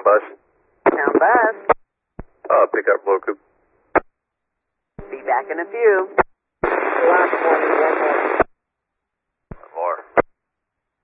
bus. Town bus. Pick up local. Be back in a few. Last one.